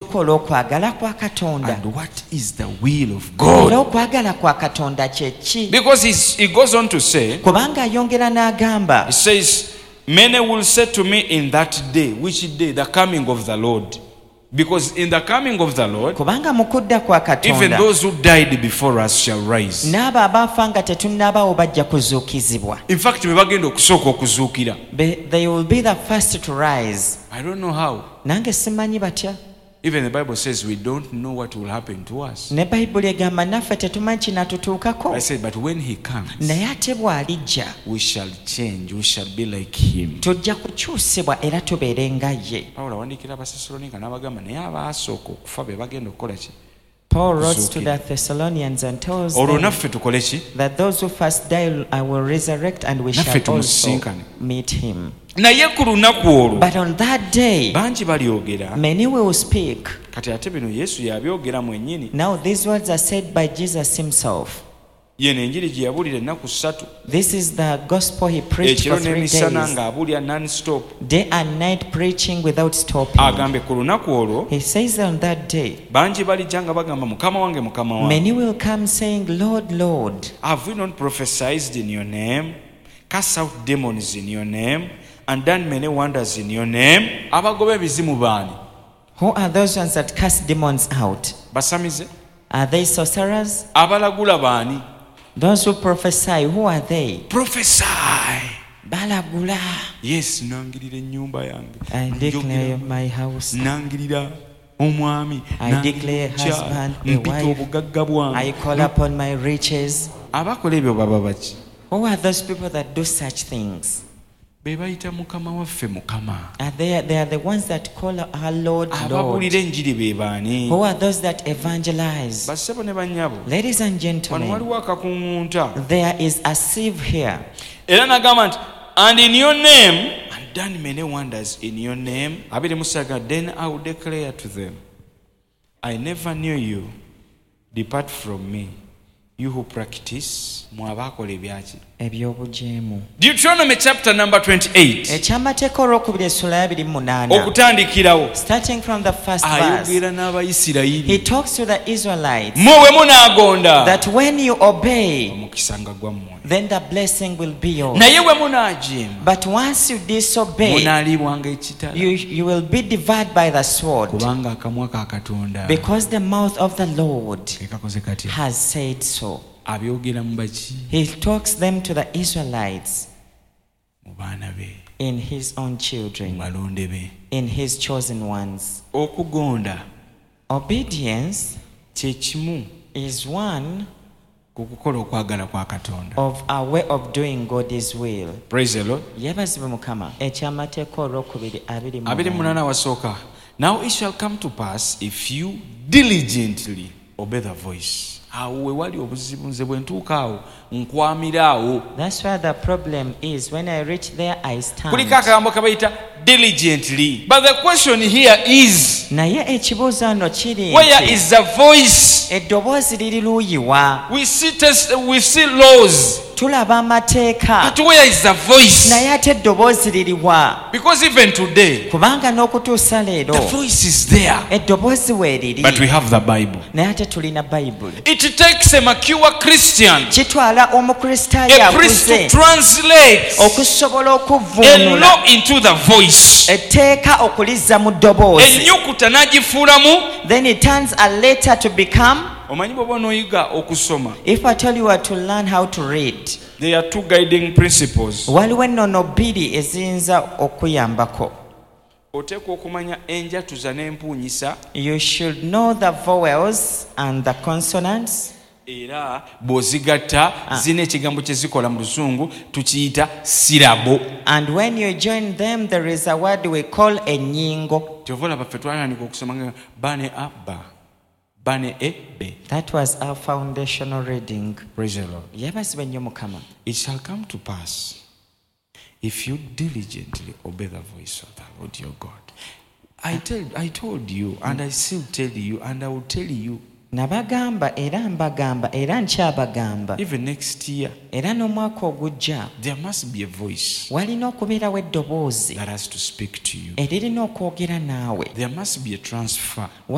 tukola okwagala kwa Katonda. And what is the will of Era God? okwagala kwa Katonda kye ki? Because he goes on to say, Kubanga ayongera n'agamba, he says, many will say to me in that day. Which day? The coming of the Lord. Because in the coming of the Lord, kubanga mu kudda kwa even Katonda those who died before us shall rise. n'abo abaafa nga tetunnabaawo bajja kuzuukizibwa. In fact, be bagenda okusooka okuzuukira. They will be the first to rise. I don't know how. Nange simanyi batya. Even the Bible says we don't know what will happen to us. Ne Bayibuli egamba naffe tetumanyi kinatutuukako. I said, but when he comes, Naye ate bw'alijja we shall change. We shall be like him. tujja kukyusibwa era tubeere nga ye. Pawulo awandiikira Abasessaloniika n'abagamba naye abaasooka okufa be bagenda okukola ki? Paul wrote to the Thessalonians and tells Olwo them naffe tukole ki? that those who first die I will resurrect and we Naffe shall also tumusisinkane. meet him. Naye ku lunaku olwo But on that day, bangi balyogera. many will speak. Kati ate bino Yesu yabyogera mwennyini. Now these words are said by Jesus himself. Yeno enjiri gye yabuulira ennaku 3. This is the gospel he preached Ekiro for 3 n'emisana days, ng'abuulira non-stop. day and night preaching without stopping. Agambe ku lunaku olwo He says on that day, bangi balijja nga bagamba mukama wange mukama wange. many will come saying, Lord, Lord, Have we not prophesied in your name, cast out demons in your name, and done many wonders in your name? Abagoba ebizimu baani? who are those ones that cast demons out? Basamize? Are they sorcerers? Abalagula baani? Those who prophesy, who are they? Prophesy. Balagula. Yes, nangirira ennyumba yange. I declare my house. Nangirira omwami. I declare husband, a Mpita wife. obugagga bwange. I call upon my riches. Abakola ebyo baba baki? Who are those people that do such things? Be bayita mukama waffe mukama. They are the ones that call our Lord, Lord. Ababuulira enjiri be baani? Who are those that evangelize? Bassebo ne bannyabo. Ladies and Wano gentlemen, waliwo akakuŋŋunta. there is a sieve here. Era n'agamba nti, and in your name, and done many wonders in your name. Abiri musaga, then I will declare to them, I never knew you. Depart from me, you who practice. Mwabakola ebyaki? Ebyobujeemu. Deuteronomy chapter number 28. Ekyamateeka olwokubiri essula ya 28. Okutandikirawo. Starting from the first verse, Ayogera n'Abayisirayiri. he talks to the Israelites Muwe munaagonda. that when you obey, Omukisa nga gwammwe. then the blessing will be yours. Naye we munaajeema. But once you disobey, Munaalibwanga ekitala. you will be devoured by the sword, Kubanga akamwa ka Katonda because the mouth of the Lord ke kakoze katya? has said so. Abyogera mu baki? He talks them to the Israelites Mu baana be, in his own mu children, balonde be. in his chosen ones. Okugonda Obedience kye kimu is one ku kukola okwagala kwa Katonda. of our way of doing God's will. Praise the Lord. Yebazibwe Mukama. Ekyamateeka olwokubiri 28. 28 wasooka. Now it shall come to pass if you diligently obey the voice. Awo we wali obuzibu nze bwe ntuuka awo nkwamira awo. That's where the problem is. When I reach there, I stand. Kuliko akagambo kabayita diligently. But the question here is, Naye ekibuuzo wano kiri where nti, is the voice? eddoboozi liri luuyiwa? We see laws. Tulaba amateeka. But where is the voice? Naye ate eddoboozi liriwa? Because even today, Kubanga n'okutuusa leero, the voice is there. eddoboozi weeriri. But we have the Bible. Naye ate tulina Bayibuli. It takes a mature Christian, Kitwala omukristaayo a priest to aguze translate okusobola a okuvvuunula law into the voice. etteeka okulizza mu ddoboozi. Ennyukuta n'agifuulamu. Then it turns a letter to become. Omanyi bw'oba onooyiga okusoma, If I tell you how to learn how to read, there are two guiding principles. waliwo ennono bbiri eziyinza okuyambako. Oteekwa okumanya enjatuza n'empuunyisa, You should know the vowels and the consonants. era bw'ozigatta zina ekigambo kye zikola mu Luzungu tukiyita sirabo. And when you join them, there is a word we call ennyingo. Kyova olaba ffe twatandika okusoma nga bane abba, bane ebbe. That was our foundational reading. Praise the Lord. Yebazibwe nnyo Mukama. It shall come to pass if you diligently obey the voice of the Lord your God. I told you, and I still tell you, and I will tell you, Nabagamba era mbagamba era nkyabagamba. even next year, Era n'omwaka ogujja there must be a voice walina okubeerawo eddoboozi that has to speak to you. eririna okwogera naawe. There must be a transfer